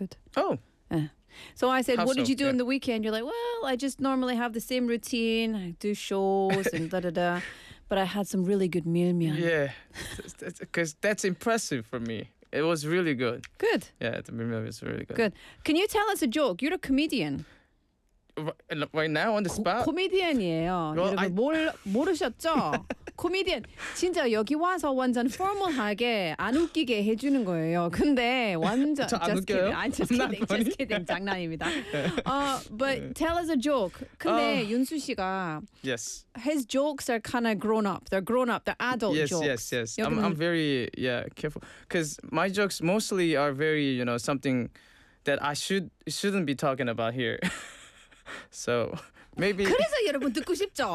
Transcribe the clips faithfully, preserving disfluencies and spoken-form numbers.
food. Oh. Yeah. So I said, How what did so? you do Yeah. on the weekend? You're like, well, I just normally have the same routine. I do shows and da da da. But I had some really good mealmyeon. Yeah. Because that's impressive for me. It was really good. Good. Yeah, the meal was really good. Good. Can you tell us a joke? You're a comedian. Right right now on the spot? 코미디언이에요. Well, 여러분 I- 몰, 모르셨죠? 코미디언 진짜 여기 와서 완전 포멀하게 안 웃기게 해주는 거예요. 근데 완전 저안 just 웃겨요? kidding. I'm just I'm not kidding. funny. Just kidding. 장난입니다. uh, but tell us a joke. 근데 어. 윤수 씨가 Yes. his jokes are kind of grown up. They're grown up. They're adult Yes, jokes. yes, yes. I'm, 여기는 I'm very yeah careful because my jokes mostly are very you know something that I should shouldn't be talking about here. So maybe 그래서 여러분 듣고 싶죠?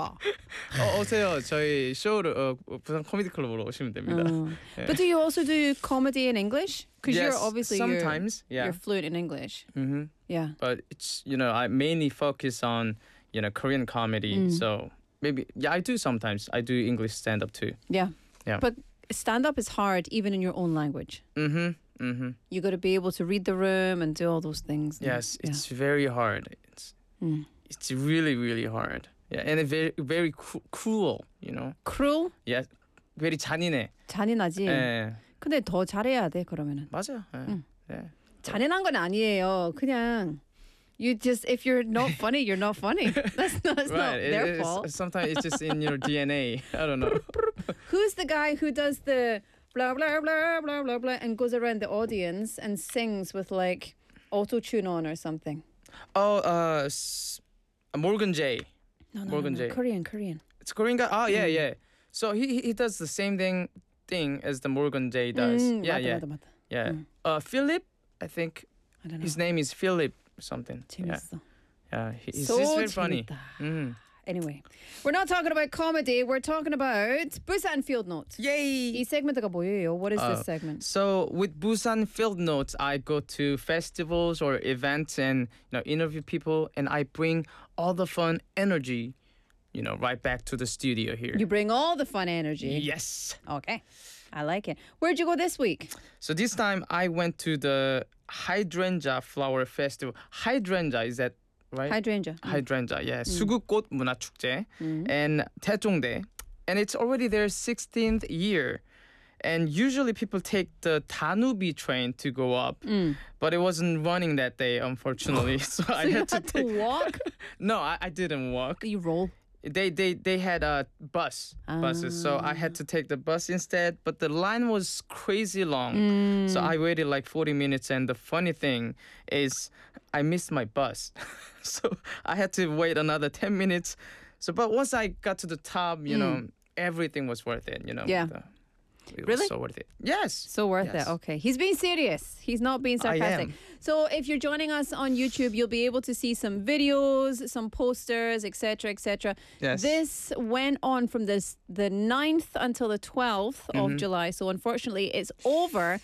어, 오세요 저희 쇼를 어, 부산 코미디 클럽으로 오시면 됩니다. 어. 예. But do you also do comedy in English? Because Yes, you're obviously you're- sometimes yeah. you're fluent in English. hmm Yeah. But it's you know I mainly focus on you know Korean comedy. Mm. So maybe yeah I do sometimes I do English stand up too. Yeah. Yeah. But stand up is hard even in your own language. Mm-hmm. Mm-hmm. You got to be able to read the room and do all those things. and- Yes, yeah. it's very hard. It's Mm. it's really really hard. Yeah, and it's very very cru- cruel. You know. cruel. Yeah, very 잔인해. 잔인하지. 예, 근데 더 잘해야 돼 그러면은. 맞아요. 예, 음. 예. 잔인한 건 아니에요. 그냥 you just if you're not funny, you're not funny. That's not, it's not Right. it- their it's- fault. Sometimes it's just in your D N A. I don't know. Who's the guy who does the blah blah blah blah blah blah and goes around the audience and sings with like auto tune on or something? Oh, uh, s- Morgan J. No, no, Morgan no, no. J. Korean, Korean. It's a Korean guy. Oh yeah, Mm. yeah. So he he does the same thing thing as the Morgan J does. 음, yeah, 맞다, yeah, 맞다, 맞다. yeah. 음. Uh, Philip, I think I don't know. his name is Philip or something. Yeah, 재밌어. yeah. He, he's, so he's very funny. 재밌다. Mm. Anyway, we're not talking about comedy. We're talking about Busan Field Notes. Yay! 이 segment가 뭐예요? What is Uh, this segment? So with Busan Field Notes, I go to festivals or events and you know interview people, and I bring all the fun energy, you know, right back to the studio here. You bring all the fun energy. Yes. Okay. I like it. Where'd you go this week? So this time I went to the Hydrangea Flower Festival. Hydrangea, is that right? Hydrangea. Hydrangea, yeah. 수국꽃 문화축제 and 태종대, and it's already their sixteenth year. And usually people take the Danubi train to go up, but it wasn't running that day, unfortunately. so I So you had to had to take. walk? No, I, I didn't walk. You roll. They they they had a bus buses, so I had to take the bus instead. But the line was crazy long, so I waited like forty minutes. And the funny thing is, I missed my bus, so I had to wait another ten minutes. So, but once I got to the top, you know, everything was worth it. You know, Yeah. The- it Really? was so worth it. Yes. So worth Yes. it. Okay. He's being serious. He's not being I sarcastic. am. So if you're joining us on YouTube, you'll be able to see some videos, some posters, et cetera, et cetera. Yes. This went on from this the ninth until the twelfth of July. So unfortunately, it's over.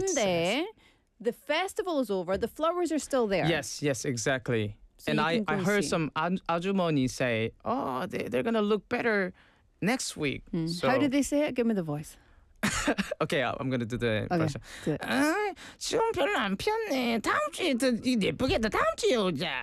근데 the festival is over. The flowers are still there. Yes, yes, exactly. So and you I, can I go heard see. some aj- ajumoni say, oh, they, they're going to look better next week. So, How did they say it? Give me the voice. Okay, I- I'm going to do the impression. do it. 아, 지금 별로 안 폈네. 다음 주에 더 예쁘겠다. 다음 주에 오자.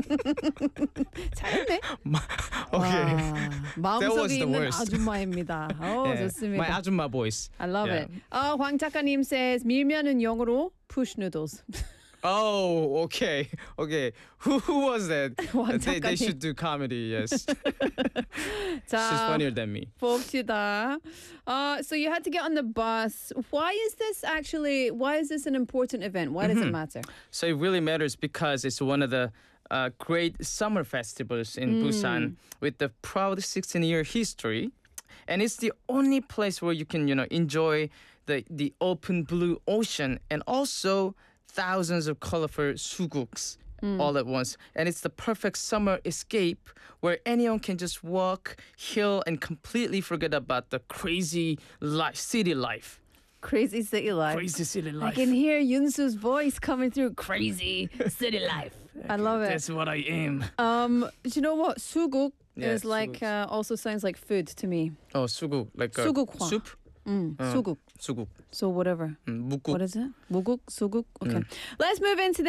잘했네. Okay. 와, That was 마음속에 the 있는 worst. 아줌마입니다. 오, Yeah, 좋습니다. my 아줌마 voice. I love Yeah. it. 어, 황 작가님 says 밀면은 영어로 push noodles. Oh, okay, okay. Who who was that? 왕 they, they 작가님. should do comedy. Yes, she's 자, funnier than me. 봅시다. Uh, so you had to get on the bus. Why is this actually? Why is this an important event? Why does it matter? So it really matters because it's one of the uh, great summer festivals in Busan with the proud sixteen-year history, and it's the only place where you can, you know, enjoy the the open blue ocean and also thousands of colorful suguks all at once. And it's the perfect summer escape where anyone can just walk, heal, and completely forget about the crazy life, city life. Crazy city life. Crazy city I life. can hear Yunsu's voice coming through. Crazy city life. I love it. That's what I am. Um, do you know what suguk Yeah, is like? suguks. Uh, also sounds like food to me. Oh, suguk, like a 수국화. soup. Mm, Uh, suguk. suguk. So whatever. 음, 묵국. What is it? Muguk, suguk. Okay. Let's move into the